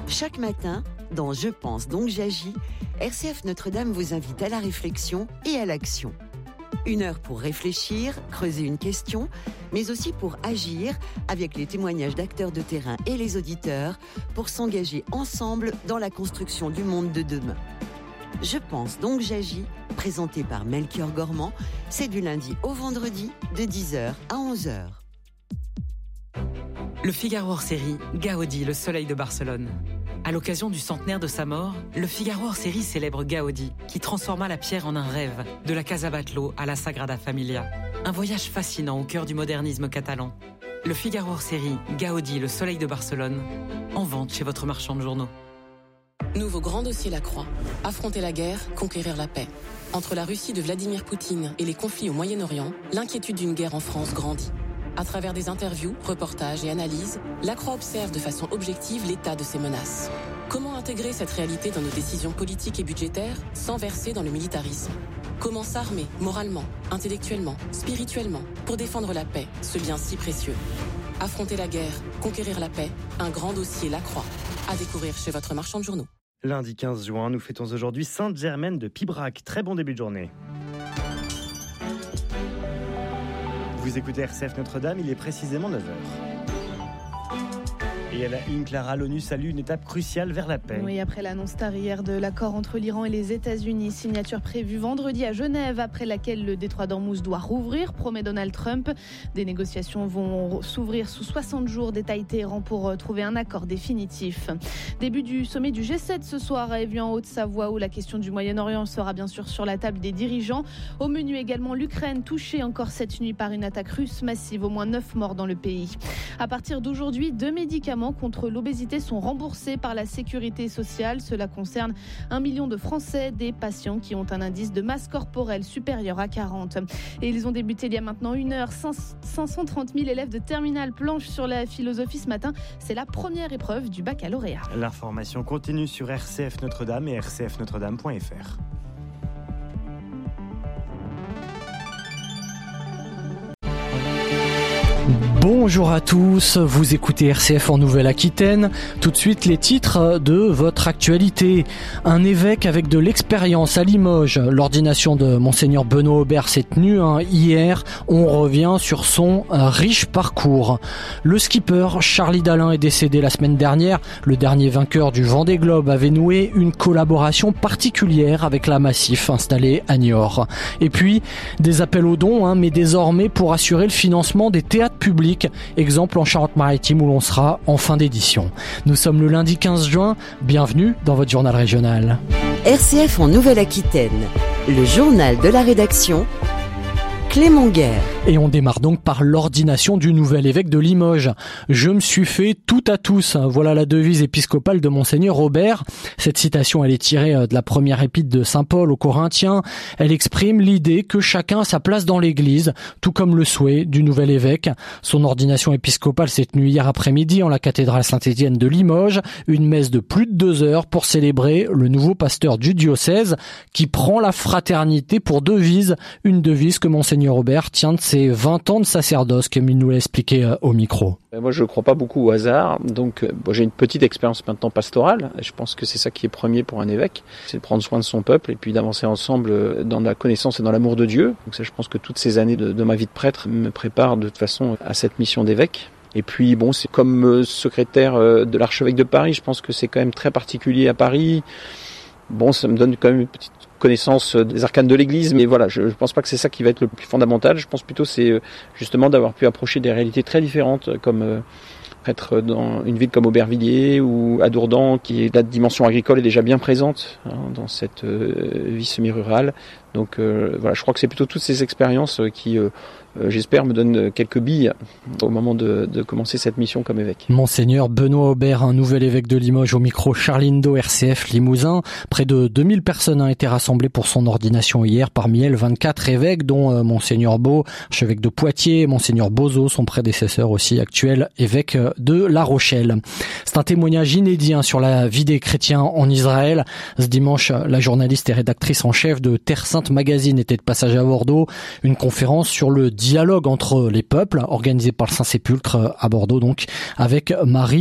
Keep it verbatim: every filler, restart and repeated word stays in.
Chaque matin, dans Je pense donc j'agis, R C F Notre-Dame vous invite à la réflexion et à l'action. Une heure pour réfléchir, creuser une question, mais aussi pour agir avec les témoignages d'acteurs de terrain et les auditeurs pour s'engager ensemble dans la construction du monde de demain. Je pense donc j'agis, présenté par Melchior Gormand, c'est du lundi au vendredi de dix heures à onze heures. Le Figaro hors-série Gaudi, le soleil de Barcelone. À l'occasion du centenaire de sa mort, le Figaro hors-série célèbre Gaudi, qui transforma la pierre en un rêve, de la Casa Batlló à la Sagrada Familia. Un voyage fascinant au cœur du modernisme catalan. Le Figaro hors-série Gaudi, le soleil de Barcelone, en vente chez votre marchand de journaux. Nouveau grand dossier La Croix. Affronter la guerre, conquérir la paix. Entre la Russie de Vladimir Poutine et les conflits au Moyen-Orient, l'inquiétude d'une guerre en France grandit. À travers des interviews, reportages et analyses, La Croix observe de façon objective l'état de ces menaces. Comment intégrer cette réalité dans nos décisions politiques et budgétaires sans verser dans le militarisme ? Comment s'armer moralement, intellectuellement, spirituellement pour défendre la paix, ce bien si précieux ? Affronter la guerre, conquérir la paix, un grand dossier La Croix. À découvrir chez votre marchand de journaux. Lundi quinze juin, nous fêtons aujourd'hui Sainte-Germaine de Pibrac. Très bon début de journée. Vous écoutez R C F Notre-Dame, il est précisément neuf heures. Et à la une, Clara, l'ONU salue une étape cruciale vers la paix. Oui, après l'annonce tard hier de l'accord entre l'Iran et les États-Unis, signature prévue vendredi à Genève, après laquelle le détroit d'Ormuz doit rouvrir, promet Donald Trump. Des négociations vont s'ouvrir sous soixante jours, détaille Téhéran pour trouver un accord définitif. Début du sommet du G sept ce soir à Évian en Haute-Savoie, où la question du Moyen-Orient sera bien sûr sur la table des dirigeants. Au menu également l'Ukraine, touchée encore cette nuit par une attaque russe massive, au moins neuf morts dans le pays. À partir d'aujourd'hui, deux médicaments contre l'obésité sont remboursés par la sécurité sociale. Cela concerne un million de Français, des patients qui ont un indice de masse corporelle supérieur à quarante. Et ils ont débuté il y a maintenant une heure. cinq cent trente mille élèves de terminale planchent sur la philosophie ce matin. C'est la première épreuve du baccalauréat. L'information continue sur R C F Notre-Dame et r c f notre dame point f r. Bonjour à tous, vous écoutez R C F en Nouvelle-Aquitaine. Tout de suite les titres de votre actualité. Un évêque avec de l'expérience à Limoges. L'ordination de Monseigneur Benoît Aubert s'est tenue hein, hier. On revient sur son euh, riche parcours. Le skipper Charlie Dalin est décédé la semaine dernière. Le dernier vainqueur du Vendée Globe avait noué une collaboration particulière avec la Massif installée à Niort. Et puis des appels aux dons, hein, mais désormais pour assurer le financement des théâtres publics. Exemple en Charente-Maritime où l'on sera en fin d'édition. Nous sommes le lundi quinze juin, bienvenue dans votre journal régional. R C F en Nouvelle-Aquitaine, le journal de la rédaction, Clément Guerre. Et on démarre donc par l'ordination du nouvel évêque de Limoges. Je me suis fait tout à tous. Voilà la devise épiscopale de Monseigneur Aubert. Cette citation, elle est tirée de la première épître de Saint Paul aux Corinthiens. Elle exprime l'idée que chacun a sa place dans l'église, tout comme le souhait du nouvel évêque. Son ordination épiscopale s'est tenue hier après-midi en la cathédrale Saint-Étienne de Limoges. Une messe de plus de deux heures pour célébrer le nouveau pasteur du diocèse qui prend la fraternité pour devise. Une devise que Monseigneur Aubert tient de ses vingt ans de sacerdoce, comme il nous l'a expliqué euh, au micro. Moi, je ne crois pas beaucoup au hasard, donc bon, j'ai une petite expérience maintenant pastorale. Je pense que c'est ça qui est premier pour un évêque, c'est de prendre soin de son peuple et puis d'avancer ensemble dans la connaissance et dans l'amour de Dieu. Donc ça, je pense que toutes ces années de, de ma vie de prêtre me préparent de toute façon à cette mission d'évêque. Et puis bon, c'est comme secrétaire de l'archevêque de Paris, je pense que c'est quand même très particulier à Paris. Bon, ça me donne quand même une petite connaissance des arcanes de l'église, mais voilà, je ne pense pas que c'est ça qui va être le plus fondamental. Je pense plutôt c'est justement d'avoir pu approcher des réalités très différentes, comme être dans une ville comme Aubervilliers ou à Dourdan, qui est la dimension agricole est déjà bien présente hein, dans cette euh, vie semi-rurale. Donc euh, voilà, je crois que c'est plutôt toutes ces expériences qui, euh, euh, j'espère, me donnent quelques billes au moment de, de commencer cette mission comme évêque. Monseigneur Benoît Aubert, un nouvel évêque de Limoges au micro Charlindo R C F Limousin. Près de deux mille personnes ont été rassemblées pour son ordination hier. Parmi elles, vingt-quatre évêques, dont euh, Monseigneur Beau, archevêque de Poitiers, Monseigneur Bozo, son prédécesseur aussi actuel, évêque de La Rochelle. C'est un témoignage inédit hein, sur la vie des chrétiens en Israël. Ce dimanche, la journaliste et rédactrice en chef de Terre Sainte Magazine était de passage à Bordeaux. Une conférence sur le dialogue entre les peuples organisée par le Saint-Sépulcre à Bordeaux, donc avec Marie